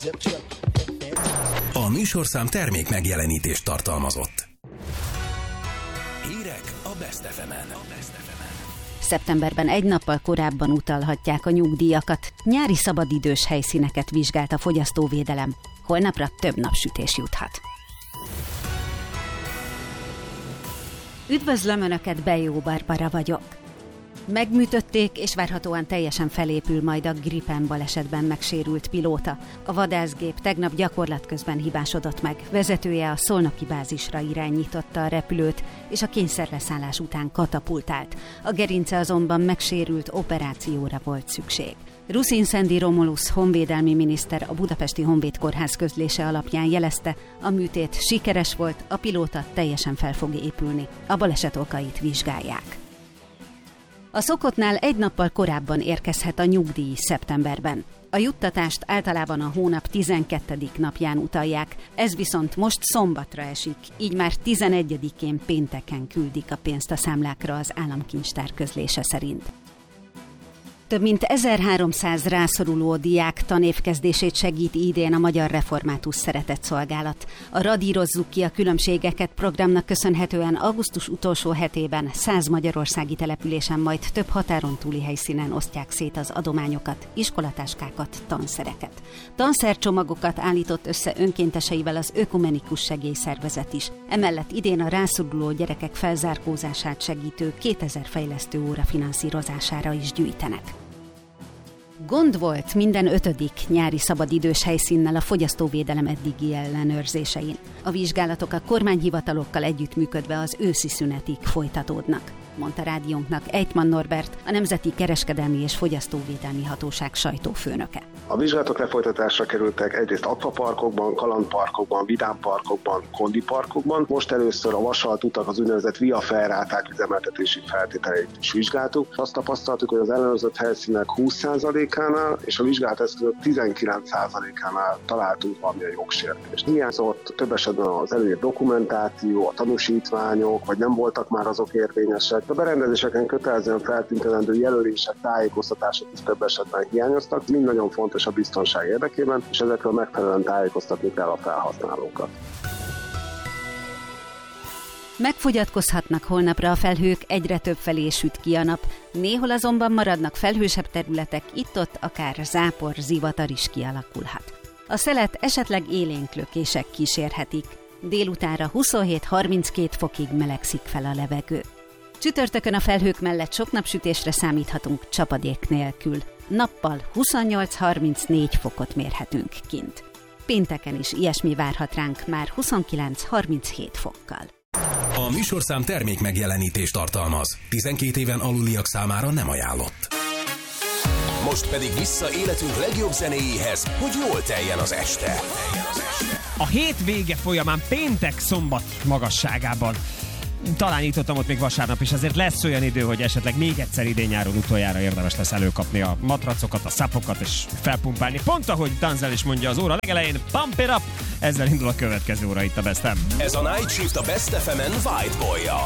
A műsorszám termék megjelenítést tartalmazott. Hírek a Best FM-en. Szeptemberben egy nappal korábban utalhatják a nyugdíjakat. Nyári szabadidős helyszíneket vizsgált a fogyasztóvédelem. Holnapra több napsütés juthat. Üdvözlöm Önöket, Bejó Barbara vagyok. Megműtötték, és várhatóan teljesen felépül majd a Gripen balesetben megsérült pilóta. A vadászgép tegnap gyakorlat közben hibásodott meg. Vezetője a szolnoki bázisra irányította a repülőt, és a kényszerleszállás után katapultált. A gerince azonban megsérült, operációra volt szükség. Ruszin Szendi Romulusz honvédelmi miniszter a Budapesti Honvéd Kórház közlése alapján jelezte, a műtét sikeres volt, a pilóta teljesen fel fog épülni. A baleset okait vizsgálják. A szokottnál egy nappal korábban érkezhet a nyugdíj szeptemberben. A juttatást általában a hónap 12. napján utalják, ez viszont most szombatra esik, így már 11-én pénteken küldik a pénzt a számlákra az államkincstár közlése szerint. Több mint 1300 rászoruló diák tanévkezdését segíti idén a Magyar Református Szeretetszolgálat. A Radírozzuk ki a különbségeket programnak köszönhetően augusztus utolsó hetében 100 magyarországi településen, majd több határon túli helyszínen osztják szét az adományokat, iskolatáskákat, tanszereket. Tanszercsomagokat állított össze önkénteseivel az Ökumenikus Segélyszervezet is. Emellett idén a rászoruló gyerekek felzárkózását segítő 2000 fejlesztő óra finanszírozására is gyűjtenek. Gond volt minden 5. nyári szabadidős helyszínnel a fogyasztóvédelem eddigi ellenőrzésein. A vizsgálatok a kormányhivatalokkal együttműködve az őszi szünetig folytatódnak, mondta rádiónknak Ejtman Norbert, a Nemzeti Kereskedelmi és Fogyasztóvédelmi Hatóság sajtófőnöke. A vizsgálatok lefolytatásra kerültek egyrészt akvaparkokban, kalandparkokban, vidámparkokban, kondiparkokban. Most először a vasalt utak, az úgynevezett via ferráták üzemeltetési feltételeit is vizsgáltuk. Azt tapasztaltuk, hogy az ellenőrzött helyszínek 20%-ánál és a vizsgált eszközök 19%-ánál találtunk valamilyen jogsértést. Hiányzott több esetben az előírt dokumentáció, a tanúsítványok, vagy nem voltak már azok érvényesek. A berendezéseken kötelezően feltüntetendő jelölések, tájékoztatások is több esetben hiányoztak. Mind nagyon fontos a biztonság érdekében, és ezekről megfelelően tájékoztatni kell a felhasználókat. Megfogyatkozhatnak holnapra a felhők, egyre több felé süt ki a nap. Néhol azonban maradnak felhősebb területek, itt-ott akár zápor, zivatar is kialakulhat. A szelet esetleg élénk lökések kísérhetik. Délutánra 27-32 fokig melegszik fel a levegő. Csütörtökön a felhők mellett sok napsütésre számíthatunk csapadék nélkül. Nappal 28-34 fokot mérhetünk kint. Pénteken is ilyesmi várhat ránk, már 29-37 fokkal. A műsorszám termék megjelenítést tartalmaz. 12 éven aluliak számára nem ajánlott. Most pedig vissza életünk legjobb zenéjéhez, hogy jól teljen az este. A hét vége folyamán péntek-szombat magasságában talán ott még vasárnap is, azért lesz olyan idő, hogy esetleg még egyszer idén-nyáron utoljára érdemes lesz előkapni a matracokat, a szapokat és felpumpálni. Pont ahogy Danzel is mondja az óra legelején, pump it up! Ezzel indul a következő óra itt a Best FM. Ez a Night Shift a Best FM-en White Boy-jal.